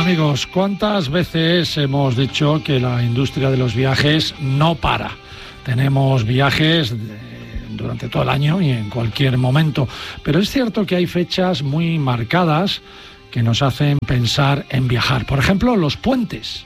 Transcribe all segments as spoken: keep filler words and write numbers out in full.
Bueno, amigos, ¿cuántas veces hemos dicho que la industria de los viajes no para? Tenemos viajes de, durante todo el año y en cualquier momento, pero es cierto que hay fechas muy marcadas que nos hacen pensar en viajar. Por ejemplo, los puentes.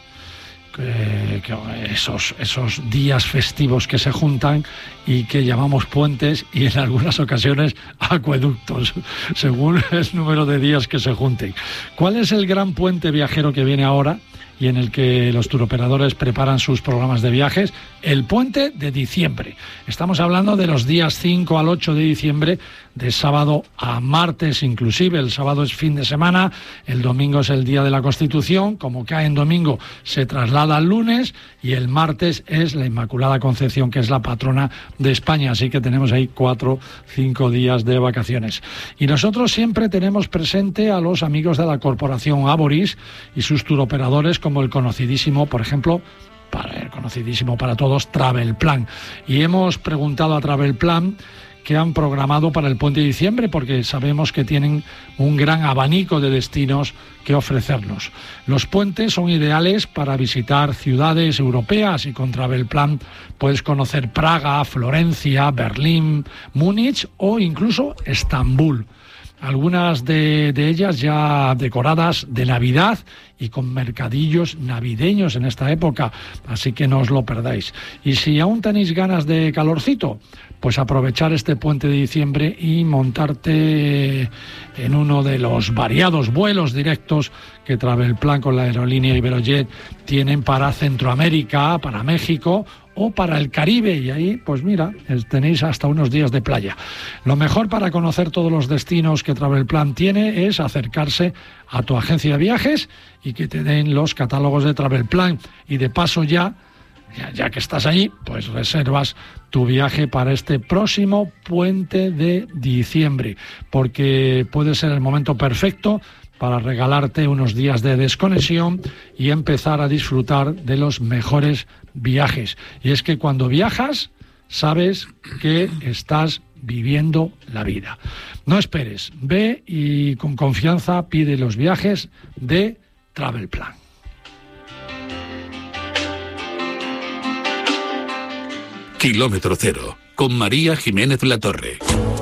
Que, que esos, esos días festivos que se juntan y que llamamos puentes y en algunas ocasiones acueductos, según el número de días que se junten. ¿Cuál es el gran puente viajero que viene ahora y en el que los turoperadores preparan sus programas de viajes? El puente de diciembre. Estamos hablando de los días cinco al ocho de diciembre, de sábado a martes inclusive. El sábado es fin de semana, el domingo es el día de la Constitución, como cae en domingo se traslada al lunes y el martes es la Inmaculada Concepción, que es la patrona de España, así que tenemos ahí cuatro, cinco días de vacaciones. Y nosotros siempre tenemos presente a los amigos de la Corporación Aboris y sus turoperadores, como el conocidísimo, por ejemplo, para el conocidísimo para todos, Travelplan. Y hemos preguntado a Travelplan qué han programado para el puente de diciembre, porque sabemos que tienen un gran abanico de destinos que ofrecernos. Los puentes son ideales para visitar ciudades europeas y con Travelplan puedes conocer Praga, Florencia, Berlín, Múnich o incluso Estambul. Algunas de, de ellas ya decoradas de Navidad y con mercadillos navideños en esta época, así que no os lo perdáis. Y si aún tenéis ganas de calorcito, pues aprovechar este puente de diciembre y montarte en uno de los variados vuelos directos que Travelplan con la aerolínea Iberojet tienen para Centroamérica, para México o para el Caribe, y ahí, pues mira, tenéis hasta unos días de playa. Lo mejor para conocer todos los destinos que Travelplan tiene es acercarse a tu agencia de viajes y que te den los catálogos de Travelplan, y de paso ya, ya, ya que estás allí, pues reservas tu viaje para este próximo puente de diciembre, porque puede ser el momento perfecto para regalarte unos días de desconexión y empezar a disfrutar de los mejores viajes. Y es que cuando viajas, sabes que estás viviendo la vida. No esperes, ve y con confianza pide los viajes de Travelplan. Kilómetro Cero, con María Jiménez Latorre.